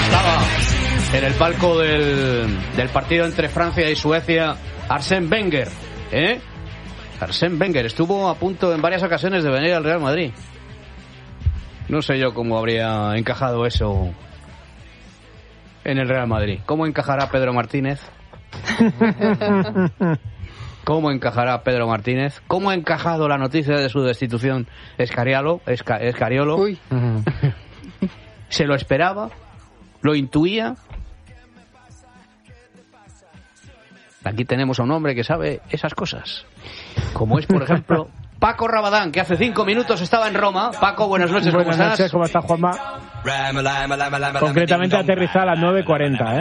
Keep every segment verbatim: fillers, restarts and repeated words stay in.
Estaba en el palco del, del partido entre Francia y Suecia Arsène Wenger, ¿eh? Arsène Wenger estuvo a punto en varias ocasiones de venir al Real Madrid. No sé yo cómo habría encajado eso en el Real Madrid. ¿Cómo encajará Pedro Martínez? ¿Cómo encajará Pedro Martínez? ¿Cómo ha encajado la noticia de su destitución Escariolo? Esca, Escariolo? Uy. ¿Se lo esperaba? ¿Lo intuía? Aquí tenemos a un hombre que sabe esas cosas. Como es, por ejemplo, Paco Rabadán, que hace cinco minutos estaba en Roma. Paco, buenas noches, ¿cómo buenas estás? Buenas noches, ¿cómo estás, Juanma? Concretamente aterrizada a las nueve cuarenta, ¿eh?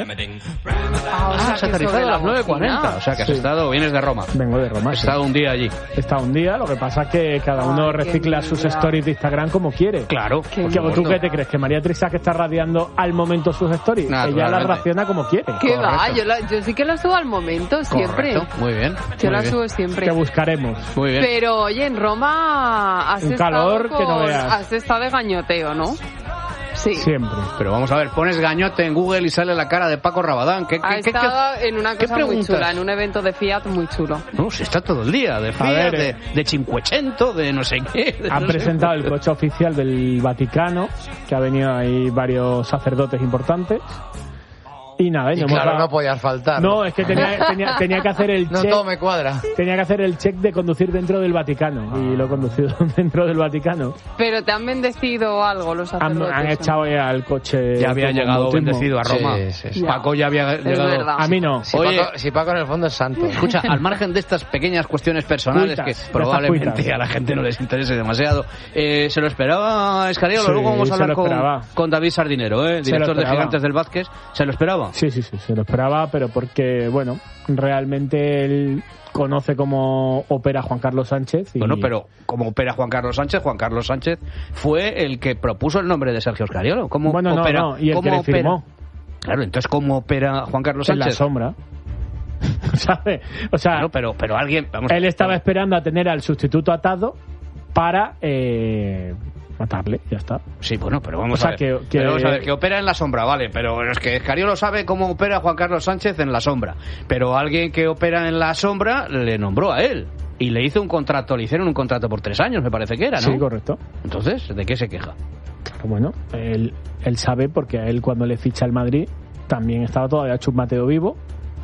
Ah, o sea, has aterrizado a las nueve cuarenta. O sea, que has sí. estado, vienes de Roma. Vengo de Roma, Has sí. estado un día allí. He estado un día, lo que pasa es que cada uno Ay, recicla sus stories de Instagram como quiere. Claro. Porque ¿tú qué te crees? ¿Que María Teresa que está radiando al momento sus stories? Ella las raciona como quiere. ¿Qué va? Yo, la, yo sí que la subo al momento, siempre. Correcto. Muy bien. Yo muy la bien. subo siempre. Te buscaremos. Muy bien. Pero, oye, en Roma has Un estado calor con, que no veas. has estado de gañoteo, ¿no? Sí. Siempre. Pero vamos a ver, pones gañote en Google y sale la cara de Paco Rabadán. ¿Qué, Ha qué, qué, estado qué, en una qué cosa muy preguntas? chula, en un evento de Fiat muy chulo. No, se está todo el día, de Fiat, ver, de, eh. de Cinquecento, de no sé qué. de Han no sé. presentado el coche oficial del Vaticano, que ha venido ahí varios sacerdotes importantes. Y nada, y Y no claro, hemos dado- no podías faltar. No, es que tenía, tenía, tenía que hacer el No check. todo me cuadra. Tenía que hacer el check de conducir dentro del Vaticano. Y lo he conducido dentro del Vaticano. Pero te han bendecido algo los Han, sacerdotes. han ¿no? echado ya al coche. Ya había como llegado bautismo. bendecido a Roma. Sí, sí, sí. Paco ya había Es llegado. verdad. A mí no. Si, Oye. Paco, si Paco en el fondo es santo. Escucha, al margen de estas pequeñas cuestiones personales Cuitas, de que estas probablemente cuitas. a la gente no les interese demasiado, eh, ¿se lo esperaba Escariolo? Sí, Luego vamos a se hablar lo con, esperaba. con David Sardinero, ¿eh? Se lo director de esperaba. Gigantes del Vázquez. ¿Se lo esperaba? Sí, sí, sí, se lo esperaba, pero porque, bueno, realmente él conoce cómo opera Juan Carlos Sánchez. Y... Bueno, pero como opera Juan Carlos Sánchez, Juan Carlos Sánchez fue el que propuso el nombre de Sergio Escariolo. ¿Cómo Bueno, no, opera? no, y el ¿Cómo que le opera? firmó. Claro, entonces ¿cómo opera Juan Carlos En la Sánchez? sombra. ¿Sabe? O sea, Claro, pero, pero alguien... Vamos, él estaba esperando a tener al sustituto atado para eh, matarle, ya está. Sí, bueno, pero vamos O sea, a ver. que- que- Pero vamos a ver, que opera en la sombra, vale, pero es que Escariolo sabe cómo opera Juan Carlos Sánchez en la sombra. Pero alguien que opera en la sombra le nombró a él. Y le hizo un contrato, le hicieron un contrato por tres años, me parece que era, ¿no? Sí, correcto. Entonces, ¿de qué se queja? Claro, bueno, él, él sabe porque a él cuando le ficha el Madrid también estaba todavía Chus Mateo vivo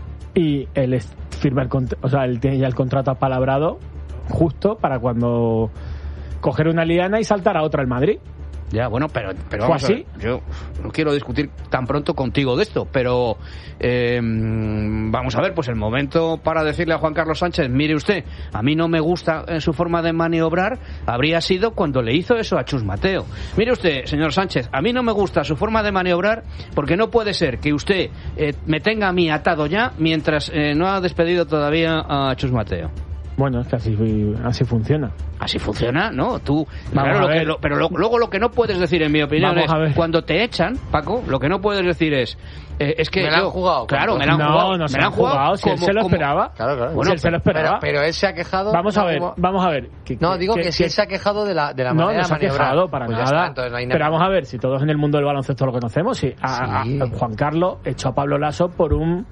y él es- firma el cont- o sea, él tiene ya el contrato apalabrado justo para cuando coger una liana y saltar a otra al Madrid. Ya, bueno, pero, pero ¿Fue vamos así? a ver, yo no quiero discutir tan pronto contigo de esto, pero eh, vamos a ver, pues el momento para decirle a Juan Carlos Sánchez, mire usted, a mí no me gusta eh, su forma de maniobrar, habría sido cuando le hizo eso a Chus Mateo. Mire usted, señor Sánchez, a mí no me gusta su forma de maniobrar porque no puede ser que usted eh, me tenga a mí atado ya mientras eh, no ha despedido todavía a Chus Mateo. Bueno, es que así, así funciona. Así funciona, ¿no? Tú, Vamos claro, a lo ver. que, lo- pero lo- luego lo que no puedes decir, en mi opinión, Vamos es a ver. cuando te echan, Paco, lo que no puedes decir es, eh, es que Me la han yo- jugado, claro, Paco. me la han no, jugado, no me se la han jugado, si él como- se lo como- esperaba. Claro, claro. Si él se lo esperaba. Pero, pero él se ha quejado. Vamos a no, ver, como- vamos a ver. que- No, que- digo que, que- si él que- se ha quejado de la, de la no, manera no se ha de maniobrar. quejado para Pues ya nada. está, entonces no hay Pero nada. vamos a ver, si todos en el mundo del baloncesto lo conocemos, si a, Sí. a- a Juan Carlos echó a Pablo Laso por un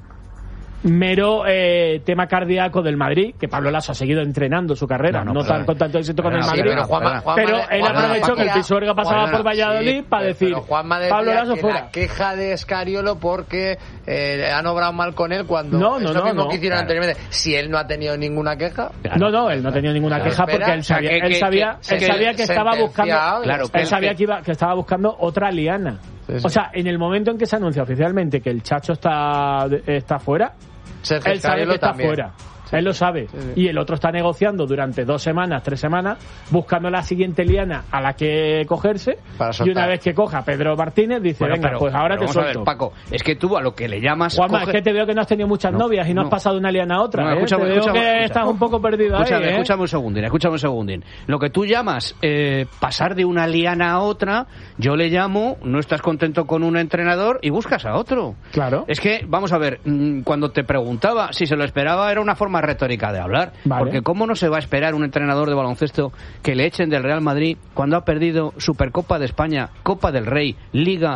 mero eh, tema cardíaco del Madrid, que Pablo Laso ha seguido entrenando su carrera, No, no, no, tan, perdona. con tanto éxito con el Perdona, Sí, Madrid. pero Juanma, Juanma Pero le- él Juanma aprovechó que el decía- Pisuerga pasaba Juanma, por Valladolid sí, para pero- decir, pero Juanma decía Pablo Laso que fuera. la queja de Escariolo porque eh, han obrado mal con él cuando No, no, es lo no, mismo no. que hicieron Claro. anteriormente. Si él no ha tenido ninguna queja, Claro. No, no, él no tenía ninguna Claro, queja espera, porque él o sea, sabía, que- él que- sabía, que- él que sabía que estaba buscando, sentenciado, Claro, que él él- sabía que- que, iba, que estaba buscando otra liana. Sí, sí. O sea, en el momento en que se anuncia oficialmente que el Chacho está, está fuera, Sergio él sabe Escariolo que está también. fuera. Él lo sabe. Sí, sí. Y el otro está negociando durante dos semanas, tres semanas, buscando la siguiente liana a la que cogerse. Para Y soltar. una vez que coja Pedro Martínez, dice, Bueno, venga, pero- pues ahora pero te vamos a suelto. ver, Paco, es que tú a lo que le llamas... Juanma, coge- es que te veo que no has tenido muchas No, novias y no, no. has pasado de una liana a otra. No, ¿eh? escúchame, te veo escúchame, que escúchame. estás un poco perdido Escúchame, ahí, ¿eh? escúchame un segundín, escúchame un segundín. Lo que tú llamas eh, pasar de una liana a otra, yo le llamo, no estás contento con un entrenador y buscas a otro. Claro. Es que, vamos a ver, mm, cuando te preguntaba si se lo esperaba, era una forma retórica de hablar. Vale. Porque ¿cómo no se va a esperar un entrenador de baloncesto que le echen del Real Madrid cuando ha perdido Supercopa de España, Copa del Rey, Liga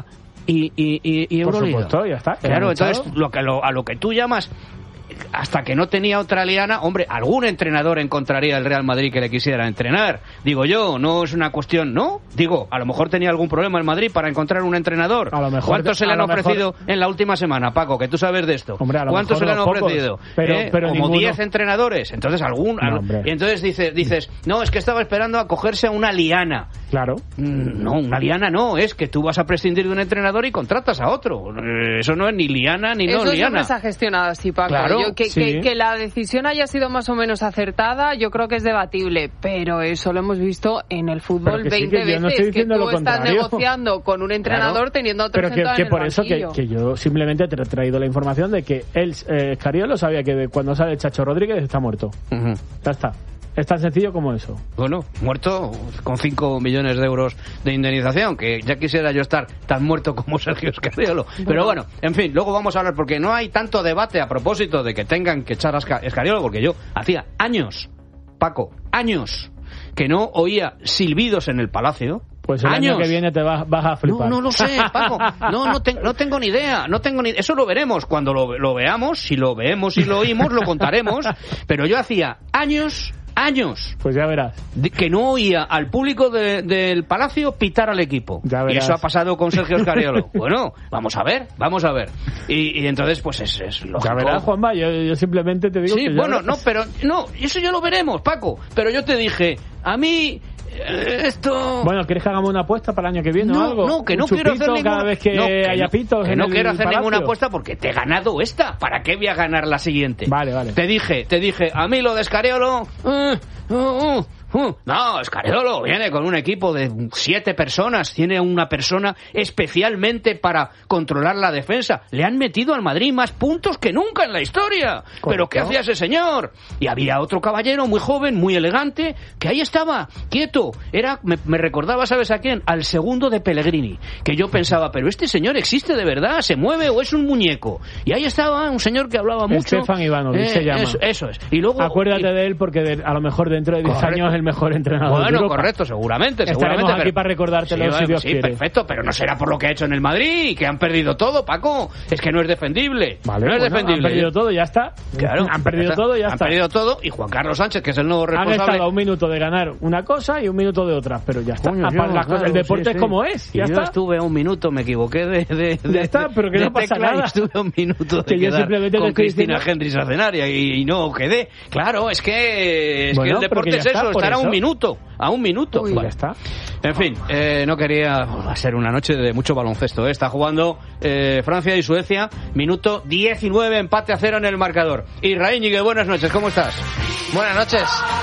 y, y, y, y Por Euroliga. supuesto, ya está. Claro, Echado. entonces lo que, lo, a lo que tú llamas, hasta que no tenía otra liana, hombre, algún entrenador encontraría el Real Madrid que le quisiera entrenar. Digo yo, no es una cuestión, ¿no? Digo, a lo mejor tenía algún problema el Madrid para encontrar un entrenador. A lo mejor, ¿Cuántos se le a han lo ofrecido mejor... en la última semana, Paco? Que tú sabes de esto. Hombre, a lo ¿Cuántos se mejor le han unos pocos, ofrecido? pero, ¿Eh? pero Como ninguno. diez entrenadores. Entonces, algún... No, algún- hombre. y entonces dice, dices, no, es que estaba esperando a cogerse a una liana. Claro. Mm, No, una liana no, es que tú vas a prescindir de un entrenador y contratas a otro. Eh, Eso no es ni liana ni Eso no siempre liana. se ha gestionado así, Paco. Claro, Yo- que, sí. que, que la decisión haya sido más o menos acertada, yo creo que es debatible, pero eso lo hemos visto en el fútbol Pero que sí, veinte que yo no veces, estoy que diciendo tú lo estás contrario. negociando con un entrenador teniendo a otro Pero que, sentado que en el por eso que, banquillo. que yo simplemente te he traído la información de que él, eh, Escariolo, sabía que de- cuando sale Chacho Rodríguez está muerto. Ujú. Ya está. Es tan sencillo como eso. Bueno, muerto con cinco millones de euros de indemnización, que ya quisiera yo estar tan muerto como Sergio Escariolo. Pero bueno, en fin, luego vamos a hablar, porque no hay tanto debate a propósito de que tengan que echar a Esca- Escariolo, porque yo hacía años, Paco, años, que no oía silbidos en el Palacio. Pues el años. año que viene te vas, vas a No, flipar. no lo sé, Paco. No, no, te- no tengo ni idea. No tengo ni. Eso lo veremos cuando lo, lo veamos. Si lo vemos y lo oímos, lo contaremos. Pero yo hacía años, años, Pues ya verás. de- que no oía al público de- del Palacio pitar al equipo. Ya Y verás. eso ha pasado con Sergio Escariolo. Bueno, vamos a ver, vamos a ver. Y, y entonces, pues es, es lógico. Ya verás, Juanma. Yo, yo simplemente te digo Sí, que ya bueno, verás. no, pero no, eso ya lo veremos, Paco. Pero yo te dije, a mí eh, esto. Bueno, ¿quieres que hagamos una apuesta para el año que viene o No, algo? no, que ¿Un no quiero hacer chupito ninguna... cada vez que no, que haya no, pitos que en no el quiero hacer Palacio? ninguna apuesta porque te he ganado esta. ¿Para qué voy a ganar la siguiente? Vale, vale. Te dije, te dije, a mí lo de Escariolo... eh, uh, uh, uh. No, Escariolo viene con un equipo de siete personas, tiene una persona especialmente para controlar la defensa. Le han metido al Madrid más puntos que nunca en la historia. Correcto. ¿Pero qué hacía ese señor? Y había otro caballero muy joven, muy elegante, que ahí estaba, quieto. Era, me, me recordaba, ¿sabes a quién? Al segundo de Pellegrini. Que yo pensaba, pero este señor existe de verdad, se mueve o es un muñeco. Y ahí estaba un señor que hablaba mucho. Stefan Ivanovic se llama. Eso, eso es. Y luego, Acuérdate y- de él porque de- a lo mejor dentro de diez Correcto. años es el mejor entrenador de Bueno, Europa. correcto, seguramente, Estaremos seguramente. aquí pero- para recordártelo, sí, si bueno, Dios sí, quiere. perfecto, pero no será por lo que ha hecho en el Madrid, que han perdido todo, Paco. Es que no es defendible. Vale, no es bueno, defendible. han perdido todo, ya está. Claro, han perdido ya está. todo, ya Han está. perdido todo y Juan Carlos Sánchez, que es el nuevo Han responsable. estado a un minuto de ganar una cosa y un minuto de otra, pero ya está. Coño, Ah, yo, para las claro, cosas- el deporte sí, es sí. como es, Y ya yo está. estuve a un minuto, me equivoqué de, de, de- Ya está, pero que de no pasa tecla y nada. estuve a un minuto de Que yo quedar simplemente te con estoy Cristina diciendo- Hendricks Azenaria y, y no quedé. Claro, es que, es Bueno, que el pero deporte que ya es está, eso, por estar a un eso. minuto, a un minuto. Uy, Bueno. ya está. En fin, eh, no quería... Va a ser una noche de mucho baloncesto. ¿eh? Está jugando eh, Francia y Suecia. Minuto diecinueve, empate a cero en el marcador. Israel Íñiguez, buenas noches, ¿cómo estás? Buenas noches.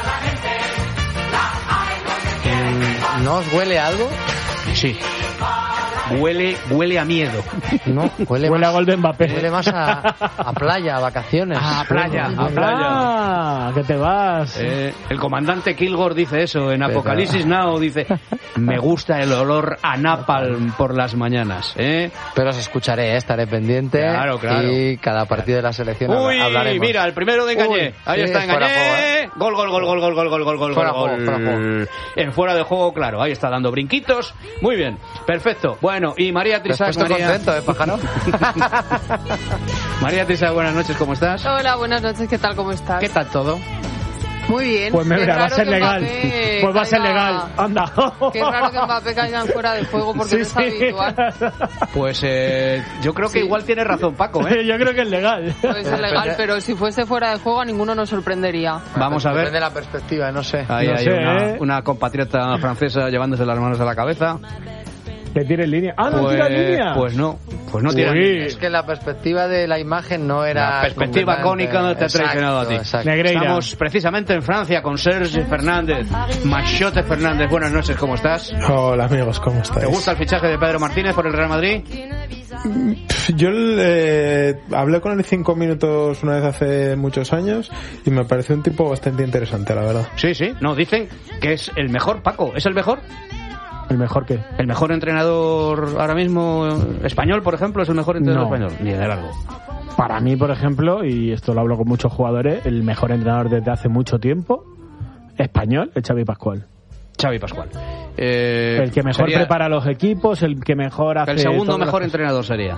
Mm, ¿No os huele algo? Sí. Huele, huele a miedo. No, huele, Huele a más, gol de Mbappé. huele más a, a playa, a vacaciones. A playa, a playa. Ah, que te vas. Eh, el comandante Kilgore dice eso en Apocalipsis Now, dice, me gusta el olor a napalm por las mañanas, ¿eh? Pero os escucharé, ¿eh? Estaré pendiente. Claro, claro. Y cada partido de la selección Uy, hablaremos. mira, el primero de Engañé. Uy, Ahí sí, está fuera Engañé. juego, ¿eh? Gol, gol, gol, gol, gol, gol, gol, gol, gol, Fuera gol. juego, fuera juego. En fuera de juego, claro. Ahí está dando brinquitos. Muy bien, perfecto. Bueno, y María Te has Trisac, puesto María... contento, ¿eh, pájaro? María Trisac, buenas noches, ¿cómo estás? Hola, buenas noches, ¿qué tal? ¿Cómo estás? ¿Qué tal todo? Muy bien. Pues Qué mira, va a raro ser que legal. Mbappé Pues va a ser caiga- legal. Anda. Qué raro que Mbappé caiga en fuera de juego porque Sí, no es sí. habitual. Pues eh, yo creo que Sí. igual tiene razón Paco, ¿eh? Yo creo que es legal. Puede ser legal, pero si fuese fuera de juego a ninguno nos sorprendería. Vamos a ver. Depende de la perspectiva, no sé. Ahí No hay sé, una, ¿eh? una compatriota francesa llevándose las manos a la cabeza. Que tire línea. Ah, no Pues, tira línea. pues no, pues no tira Uy. línea. Es que la perspectiva de la imagen no era... La perspectiva completamente- cónica te ha traicionado a ti. Exacto, exacto. Negreira. Estamos precisamente en Francia con Serge Fernández. Machote Fernández, buenas noches, ¿cómo estás? Hola amigos, ¿cómo estáis? ¿Te gusta el fichaje de Pedro Martínez por el Real Madrid? Pff, Yo eh, hablé con él cinco minutos una vez hace muchos años y me pareció un tipo bastante interesante, la verdad. Sí, sí. No, dicen que es el mejor, Paco. ¿Es el mejor? ¿El mejor qué? ¿El mejor entrenador ahora mismo español, por ejemplo? ¿Es el mejor entrenador No. español? Ni de largo. Para mí, por ejemplo, y esto lo hablo con muchos jugadores, el mejor entrenador desde hace mucho tiempo, español, es Xavi Pascual. Xavi Pascual. Eh, el que mejor sería, prepara los equipos, el que mejor hace... El segundo mejor las... entrenador sería.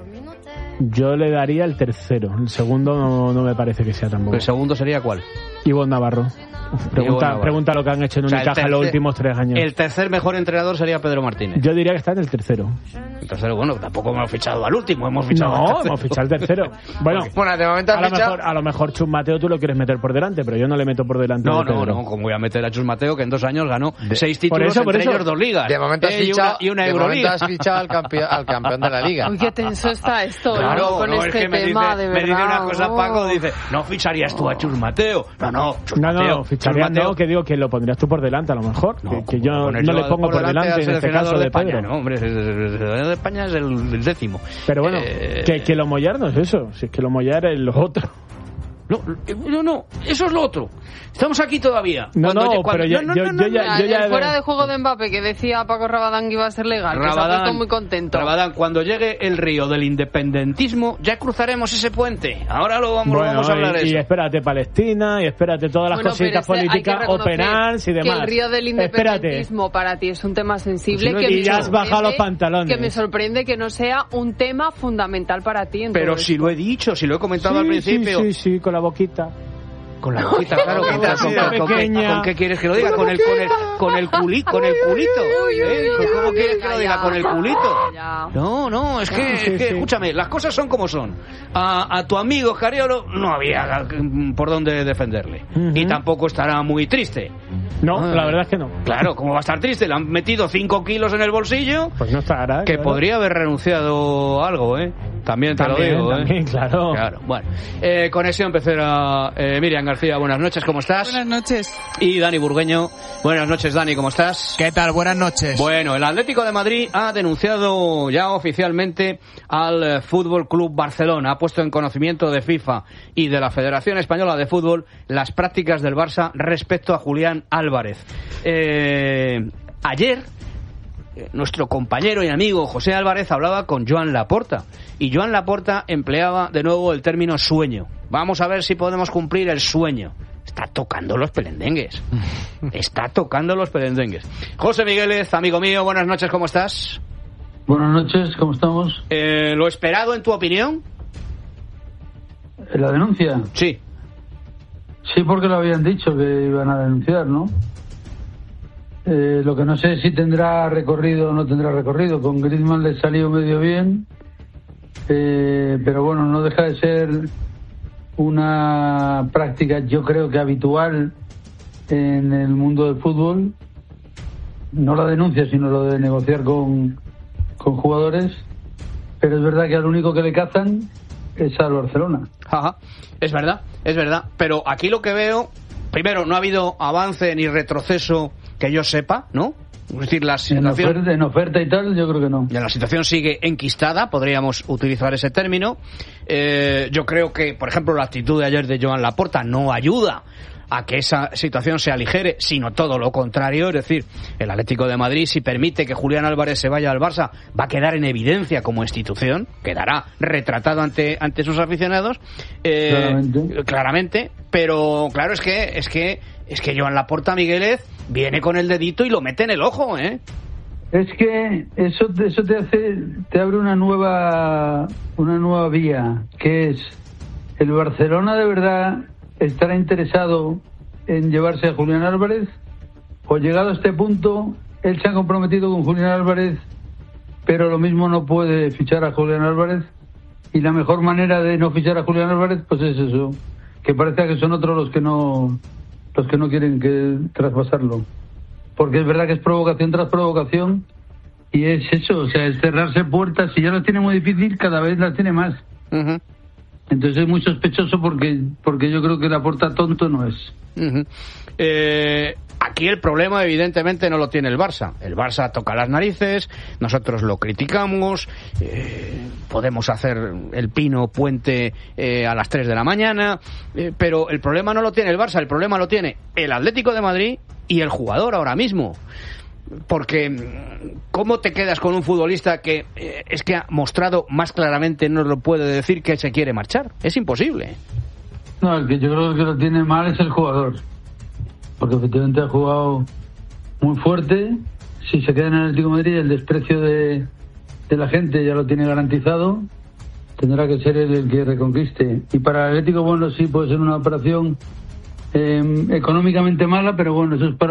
Yo le daría el tercero. El segundo no, no me parece que sea tan bueno. ¿El segundo sería cuál? Ivonne Navarro. Pregunta, pregunta lo que han hecho en Unicaja, o sea, tercer, los últimos tres años. El tercer mejor entrenador sería Pedro Martínez. Yo diría que está en el tercero. El tercero, bueno, tampoco hemos fichado al último, hemos fichado no, al tercero. hemos fichado al tercero. Bueno, bueno de momento a, lo fichado... mejor, a lo mejor Chus Mateo tú lo quieres meter por delante, pero yo no le meto por delante. No, de no, no, como voy a meter a Chus Mateo, que en dos años ganó de, seis títulos, eso, entre eso. ellos dos ligas. De momento has eh, fichado, y una, y una de Euroliga. momento has fichado al campeón, al campeón de la liga. Uy, qué tenso está esto, claro, ¿no? Con no, este es que me tema, dice, de me verdad. dice una cosa, oh. Paco, dice, no ficharías tú a Chus Mateo. No, no, Chus no, Mateo. no, ficharías no, que digo que lo pondrías tú por delante a lo mejor. No, que, que yo no le pongo por delante, delante en este caso de, de España, Pedro. No, hombre, el seleccionador de España es el, el décimo. Pero bueno, eh... que, que lo mollar no es eso, si es que lo mollar es lo otro. No, no, no, eso es lo otro. Estamos aquí todavía. No, cuando, no, cuando, pero yo, no, no, yo, no, no, yo ya... Mira, yo ya el fuera de juego de Mbappé que decía Paco Rabadán que iba a ser legal, Rabadán, que se ha puesto muy contento. Rabadán, cuando llegue el río del independentismo, ya cruzaremos ese puente. Ahora lo vamos, bueno, lo vamos a hablar y, de eso. Y espérate Palestina, y espérate todas las bueno, cositas políticas o penales y demás. Que el río del independentismo espérate. Para ti es un tema sensible. Pues que y ya has bajado los pantalones. Que me sorprende que no sea un tema fundamental para ti. En Pero todo si esto. lo he dicho, si lo he comentado sí, al principio. Sí, sí, sí, con la boquita. Con la boquita, claro, con, boquita, con, sí, con, con, pequeña. ¿Con qué quieres que lo diga? Con el, con el, con el, culi, con el culito. ¿Eh? ¿Cómo quieres que lo diga? ¿Con el culito? No, no, es que, Sí, sí, es que sí. escúchame, las cosas son como son. A, a tu amigo Scariolo no había por dónde defenderle. Uh-huh. Y tampoco estará muy triste. No, ah, la verdad es que no. Claro, ¿cómo va a estar triste? Le han metido cinco kilos en el bolsillo. Pues no estará. Que claro. podría haber renunciado a algo, ¿eh? También te también, lo digo, también, ¿eh? claro. Claro, bueno. Eh, conexión Pecera, eh, Miriam García, buenas noches, ¿cómo estás? Buenas noches. Y Dani Burgueño, buenas noches, Dani, ¿cómo estás? ¿Qué tal? Buenas noches. Bueno, el Atlético de Madrid ha denunciado ya oficialmente al Fútbol Club Barcelona. Ha puesto en conocimiento de FIFA y de la Federación Española de Fútbol las prácticas del Barça respecto a Julián Álvarez. Eh, ayer, nuestro compañero y amigo José Álvarez hablaba con Joan Laporta y Joan Laporta empleaba de nuevo el término sueño. Vamos a ver si podemos cumplir el sueño. Está tocando los pelendengues. Está tocando los pelendengues. José Migueles, amigo mío, buenas noches, ¿cómo estás? Buenas noches, ¿cómo estamos? Eh, ¿Lo esperado en tu opinión? ¿La denuncia? Sí. Sí, porque lo habían dicho que iban a denunciar, ¿no? Eh, lo que no sé es si tendrá recorrido o no tendrá recorrido. Con Griezmann le salió medio bien, eh, pero bueno, no deja de ser una práctica, yo creo que habitual en el mundo del fútbol. No la denuncia, sino lo de negociar con, con jugadores. Pero es verdad que al único que le cazan es al Barcelona. Ajá, es verdad, es verdad. Pero aquí lo que veo, primero, no ha habido avance ni retroceso que yo sepa, ¿no? Es decir, la situación... En oferta, en oferta y tal, yo creo que no. Ya la situación sigue enquistada, podríamos utilizar ese término. Eh, yo creo que, por ejemplo, la actitud de ayer de Joan Laporta no ayuda a que esa situación se aligere, sino todo lo contrario. Es decir, el Atlético de Madrid, si permite que Julián Álvarez se vaya al Barça, va a quedar en evidencia como institución, quedará retratado ante ante sus aficionados, eh, claramente. claramente, pero claro, es que es que es que Joan Laporta, Migueles, viene con el dedito y lo mete en el ojo, ¿eh? Es que eso eso te hace te abre una nueva una nueva vía, que es el Barcelona de verdad estará interesado en llevarse a Julián Álvarez, o llegado a este punto él se ha comprometido con Julián Álvarez, pero lo mismo no puede fichar a Julián Álvarez, y la mejor manera de no fichar a Julián Álvarez pues es eso, que parezca que son otros los que no los que no quieren que traspasarlo, porque es verdad que es provocación tras provocación, y es eso, o sea, es cerrarse puertas. Si ya las tiene muy difícil, cada vez las tiene más. Uh-huh. Entonces es muy sospechoso porque porque yo creo que Laporta tonto no es. Uh-huh. Eh, aquí el problema evidentemente no lo tiene el Barça. El Barça toca las narices, nosotros lo criticamos, eh, podemos hacer el pino puente eh, a las tres de la mañana, eh, pero el problema no lo tiene el Barça, el problema lo tiene el Atlético de Madrid y el jugador ahora mismo. Porque ¿cómo te quedas con un futbolista que eh, es que ha mostrado más claramente, no lo puede decir, que se quiere marchar? Es imposible. No, el que yo creo que lo tiene mal es el jugador, porque efectivamente ha jugado muy fuerte si se queda en el Atlético de Madrid, el desprecio de, de la gente ya lo tiene garantizado. Tendrá que ser él el que reconquiste. Y para el Atlético, bueno, sí puede ser una operación eh, económicamente mala, pero bueno, eso es para